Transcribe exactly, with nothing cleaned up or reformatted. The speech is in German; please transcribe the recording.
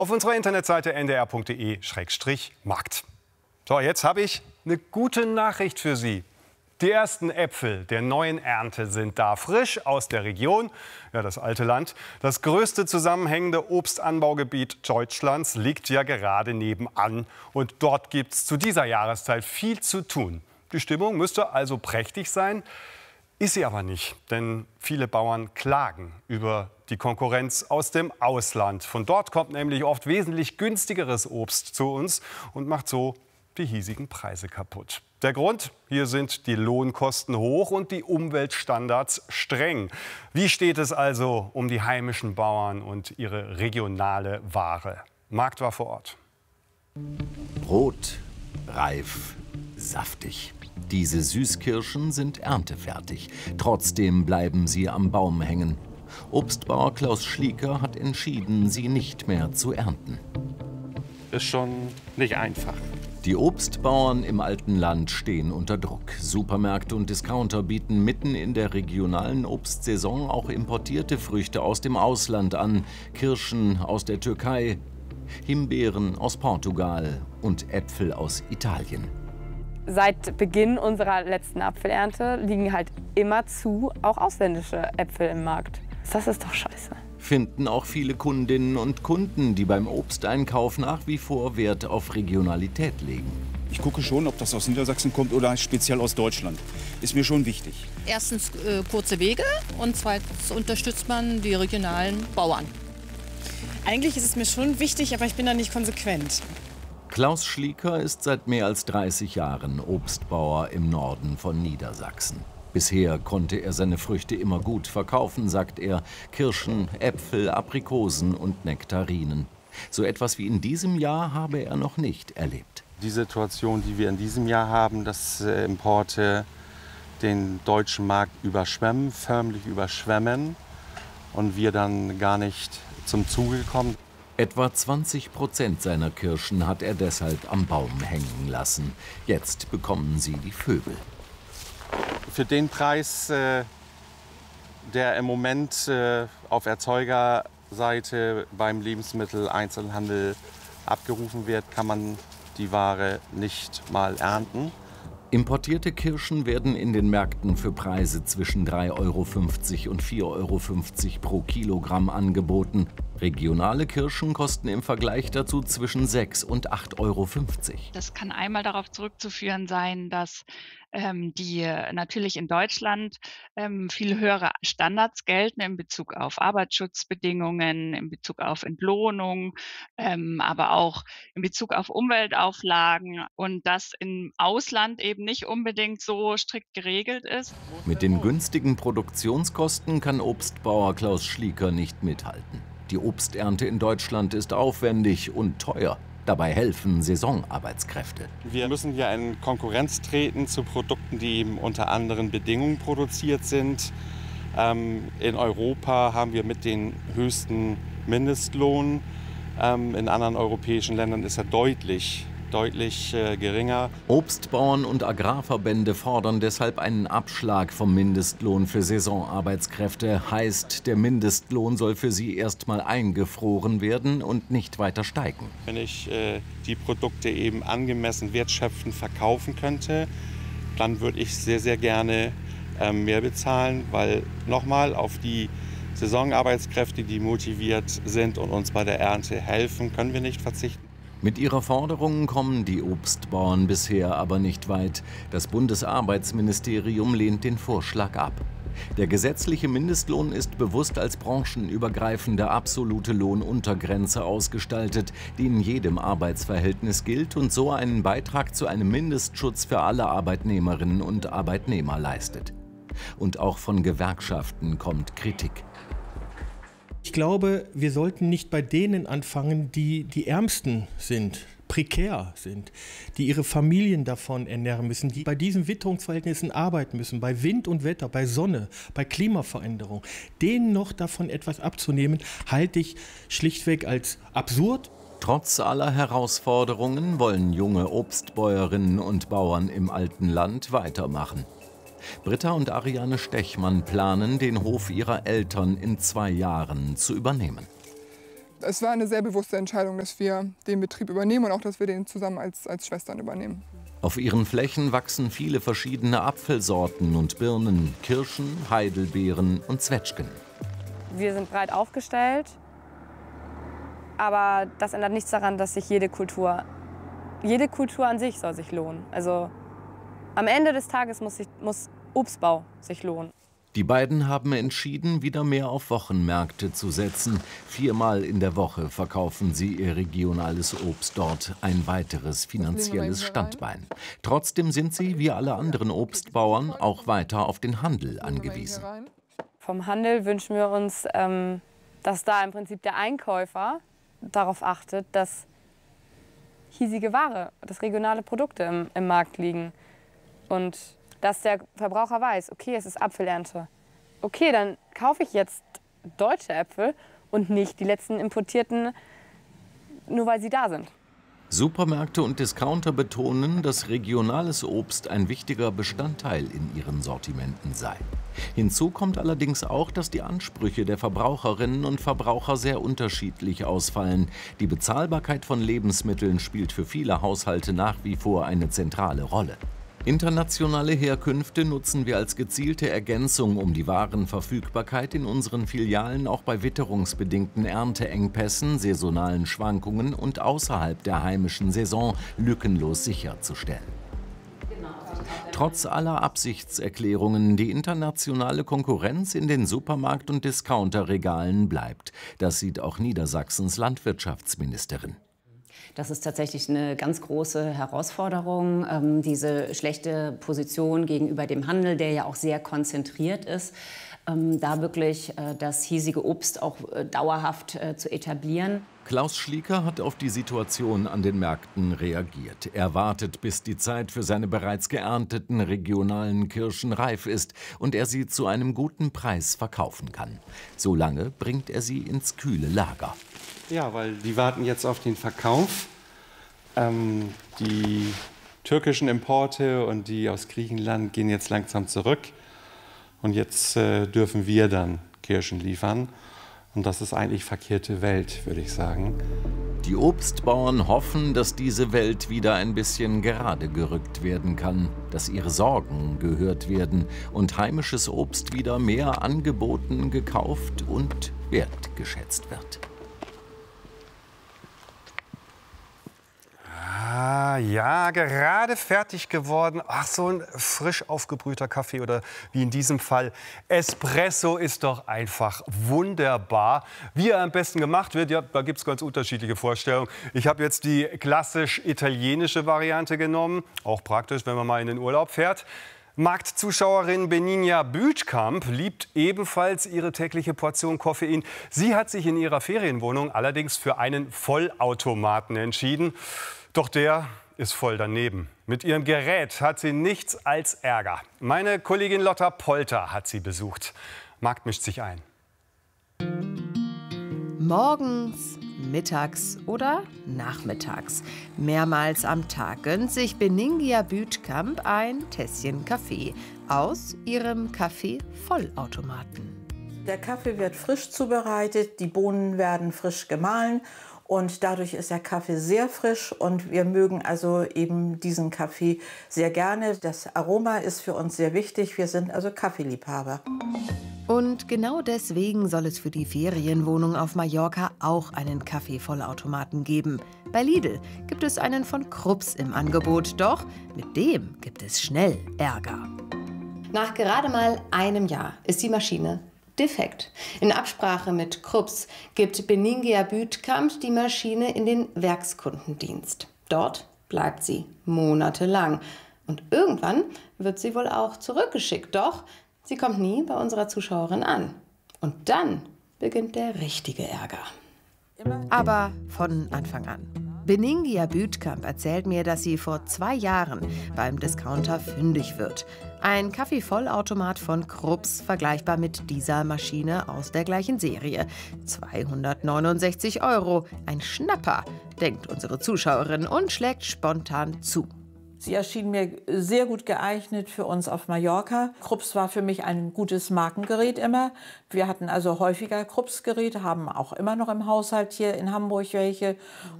auf unserer Internetseite n d r punkt d e Schrägstrich markt. So, jetzt habe ich eine gute Nachricht für Sie. Die ersten Äpfel der neuen Ernte sind da, frisch aus der Region, ja, das alte Land. Das größte zusammenhängende Obstanbaugebiet Deutschlands liegt ja gerade nebenan. Und dort gibt es zu dieser Jahreszeit viel zu tun. Die Stimmung müsste also prächtig sein, ist sie aber nicht. Denn viele Bauern klagen über die Konkurrenz aus dem Ausland. Von dort kommt nämlich oft wesentlich günstigeres Obst zu uns und macht so die hiesigen Preise kaputt. Der Grund? Hier sind die Lohnkosten hoch und die Umweltstandards streng. Wie steht es also um die heimischen Bauern und ihre regionale Ware? Markt war vor Ort. Rot, reif, saftig. Diese Süßkirschen sind erntefertig. Trotzdem bleiben sie am Baum hängen. Obstbauer Klaus Schlieker hat entschieden, sie nicht mehr zu ernten. Ist schon nicht einfach. Die Obstbauern im alten Land stehen unter Druck. Supermärkte und Discounter bieten mitten in der regionalen Obstsaison auch importierte Früchte aus dem Ausland an. Kirschen aus der Türkei, Himbeeren aus Portugal und Äpfel aus Italien. Seit Beginn unserer letzten Apfelernte liegen halt immerzu auch ausländische Äpfel im Markt. Das ist doch scheiße. Finden auch viele Kundinnen und Kunden, die beim Obsteinkauf nach wie vor Wert auf Regionalität legen. Ich gucke schon, ob das aus Niedersachsen kommt oder speziell aus Deutschland. Ist mir schon wichtig. Erstens äh, kurze Wege und zweitens unterstützt man die regionalen Bauern. Eigentlich ist es mir schon wichtig, aber ich bin da nicht konsequent. Klaus Schlieker ist seit mehr als dreißig Jahren Obstbauer im Norden von Niedersachsen. Bisher konnte er seine Früchte immer gut verkaufen, sagt er. Kirschen, Äpfel, Aprikosen und Nektarinen. So etwas wie in diesem Jahr habe er noch nicht erlebt. Die Situation, die wir in diesem Jahr haben, dass Importe den deutschen Markt überschwemmen, förmlich überschwemmen und wir dann gar nicht zum Zuge kommen. Etwa zwanzig Prozent seiner Kirschen hat er deshalb am Baum hängen lassen. Jetzt bekommen sie die Vögel. Für den Preis, äh, der im Moment äh, auf Erzeugerseite beim Lebensmitteleinzelhandel abgerufen wird, kann man die Ware nicht mal ernten. Importierte Kirschen werden in den Märkten für Preise zwischen drei Euro fünfzig und vier Euro fünfzig pro Kilogramm angeboten. Regionale Kirschen kosten im Vergleich dazu zwischen sechs und acht Euro fünfzig. Das kann einmal darauf zurückzuführen sein, dass ähm, die natürlich in Deutschland ähm, viel höhere Standards gelten in Bezug auf Arbeitsschutzbedingungen, in Bezug auf Entlohnung, ähm, aber auch in Bezug auf Umweltauflagen und das im Ausland eben nicht unbedingt so strikt geregelt ist. Mit den günstigen Produktionskosten kann Obstbauer Klaus Schlieker nicht mithalten. Die Obsternte in Deutschland ist aufwendig und teuer. Dabei helfen Saisonarbeitskräfte. Wir müssen hier in Konkurrenz treten zu Produkten, die eben unter anderen Bedingungen produziert sind. Ähm, in Europa haben wir mit den höchsten Mindestlohn. Ähm, in anderen europäischen Ländern ist er deutlich deutlich äh, geringer. Obstbauern und Agrarverbände fordern deshalb einen Abschlag vom Mindestlohn für Saisonarbeitskräfte. Heißt, der Mindestlohn soll für sie erstmal eingefroren werden und nicht weiter steigen. Wenn ich äh, die Produkte eben angemessen wertschöpfend verkaufen könnte, dann würde ich sehr, sehr gerne äh, mehr bezahlen, weil nochmal auf die Saisonarbeitskräfte, die motiviert sind und uns bei der Ernte helfen, können wir nicht verzichten. Mit ihrer Forderung kommen die Obstbauern bisher aber nicht weit. Das Bundesarbeitsministerium lehnt den Vorschlag ab. Der gesetzliche Mindestlohn ist bewusst als branchenübergreifende absolute Lohnuntergrenze ausgestaltet, die in jedem Arbeitsverhältnis gilt und so einen Beitrag zu einem Mindestschutz für alle Arbeitnehmerinnen und Arbeitnehmer leistet. Und auch von Gewerkschaften kommt Kritik. Ich glaube, wir sollten nicht bei denen anfangen, die die Ärmsten sind, prekär sind, die ihre Familien davon ernähren müssen, die bei diesen Witterungsverhältnissen arbeiten müssen, bei Wind und Wetter, bei Sonne, bei Klimaveränderung. Denen noch davon etwas abzunehmen, halte ich schlichtweg als absurd. Trotz aller Herausforderungen wollen junge Obstbäuerinnen und Bauern im alten Land weitermachen. Britta und Ariane Stechmann planen, den Hof ihrer Eltern in zwei Jahren zu übernehmen. Es war eine sehr bewusste Entscheidung, dass wir den Betrieb übernehmen und auch, dass wir den zusammen als, als Schwestern übernehmen. Auf ihren Flächen wachsen viele verschiedene Apfelsorten und Birnen, Kirschen, Heidelbeeren und Zwetschgen. Wir sind breit aufgestellt, aber das ändert nichts daran, dass sich jede Kultur, jede Kultur an sich soll sich lohnen. Also am Ende des Tages muss, sich, muss Obstbau sich lohnen. Die beiden haben entschieden, wieder mehr auf Wochenmärkte zu setzen. Viermal in der Woche verkaufen sie ihr regionales Obst dort, ein weiteres finanzielles Standbein. Trotzdem sind sie, wie alle anderen Obstbauern, auch weiter auf den Handel angewiesen. Vom Handel wünschen wir uns, ähm, dass da im Prinzip der Einkäufer darauf achtet, dass hiesige Ware, dass regionale Produkte im, im Markt liegen. Und dass der Verbraucher weiß, okay, es ist Apfelernte. Okay, dann kaufe ich jetzt deutsche Äpfel und nicht die letzten importierten, nur weil sie da sind. Supermärkte und Discounter betonen, dass regionales Obst ein wichtiger Bestandteil in ihren Sortimenten sei. Hinzu kommt allerdings auch, dass die Ansprüche der Verbraucherinnen und Verbraucher sehr unterschiedlich ausfallen. Die Bezahlbarkeit von Lebensmitteln spielt für viele Haushalte nach wie vor eine zentrale Rolle. Internationale Herkünfte nutzen wir als gezielte Ergänzung, um die Warenverfügbarkeit in unseren Filialen auch bei witterungsbedingten Ernteengpässen, saisonalen Schwankungen und außerhalb der heimischen Saison lückenlos sicherzustellen. Trotz aller Absichtserklärungen, die internationale Konkurrenz in den Supermarkt- und Discounterregalen bleibt. Das sieht auch Niedersachsens Landwirtschaftsministerin. Das ist tatsächlich eine ganz große Herausforderung, ähm, diese schlechte Position gegenüber dem Handel, der ja auch sehr konzentriert ist, ähm, da wirklich äh, das hiesige Obst auch äh, dauerhaft äh, zu etablieren. Klaus Schlieker hat auf die Situation an den Märkten reagiert. Er wartet, bis die Zeit für seine bereits geernteten regionalen Kirschen reif ist und er sie zu einem guten Preis verkaufen kann. Solange bringt er sie ins kühle Lager. Ja, weil die warten jetzt auf den Verkauf. Ähm, die türkischen Importe und die aus Griechenland gehen jetzt langsam zurück. Und jetzt äh, dürfen wir dann Kirschen liefern. Und das ist eigentlich verkehrte Welt, würde ich sagen. Die Obstbauern hoffen, dass diese Welt wieder ein bisschen gerade gerückt werden kann, dass ihre Sorgen gehört werden und heimisches Obst wieder mehr angeboten, gekauft und wertgeschätzt wird. Ah, ja, gerade fertig geworden. Ach, so ein frisch aufgebrühter Kaffee oder wie in diesem Fall Espresso ist doch einfach wunderbar. Wie er am besten gemacht wird, ja, da gibt es ganz unterschiedliche Vorstellungen. Ich habe jetzt die klassisch italienische Variante genommen. Auch praktisch, wenn man mal in den Urlaub fährt. Marktzuschauerin Benigna Büthkamp liebt ebenfalls ihre tägliche Portion Koffein. Sie hat sich in ihrer Ferienwohnung allerdings für einen Vollautomaten entschieden. Doch der ist voll daneben. Mit ihrem Gerät hat sie nichts als Ärger. Meine Kollegin Lotta Polter hat sie besucht. Markt mischt sich ein. Morgens, mittags oder nachmittags. Mehrmals am Tag gönnt sich Benigna Büthkamp ein Tässchen Kaffee aus ihrem Kaffee-Vollautomaten. Der Kaffee wird frisch zubereitet, die Bohnen werden frisch gemahlen. Und dadurch ist der Kaffee sehr frisch und wir mögen also eben diesen Kaffee sehr gerne. Das Aroma ist für uns sehr wichtig. Wir sind also Kaffeeliebhaber. Und genau deswegen soll es für die Ferienwohnung auf Mallorca auch einen Kaffee-Vollautomaten geben. Bei Lidl gibt es einen von Krups im Angebot, doch mit dem gibt es schnell Ärger. Nach gerade mal einem Jahr ist die Maschine defekt. In Absprache mit Krups gibt Benigna Büthkamp die Maschine in den Werkskundendienst. Dort bleibt sie monatelang. Und irgendwann wird sie wohl auch zurückgeschickt. Doch sie kommt nie bei unserer Zuschauerin an. Und dann beginnt der richtige Ärger. Aber von Anfang an. Benigna Büthkamp erzählt mir, dass sie vor zwei Jahren beim Discounter fündig wird. Ein Kaffee-Vollautomat von Krups, vergleichbar mit dieser Maschine aus der gleichen Serie. zweihundertneunundsechzig Euro, ein Schnapper, denkt unsere Zuschauerin und schlägt spontan zu. Sie erschien mir sehr gut geeignet für uns auf Mallorca. Krups war für mich ein gutes Markengerät immer. Wir hatten also häufiger Krups-Geräte, haben auch immer noch im Haushalt hier in Hamburg welche.